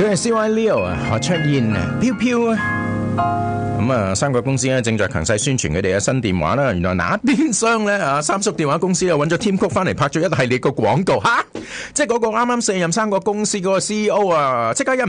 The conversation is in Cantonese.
佢係 CY Leo 啊，出現啊，飄飄啊。咁啊，三個公司咧正在強勢宣傳佢哋嘅新電話啦。原來那邊廂咧啊，三叔電話公司又揾咗 Tim Cook 翻嚟拍咗一系列個廣告，即係嗰個啱啱卸任三個公司嗰個 CEO 啊，即刻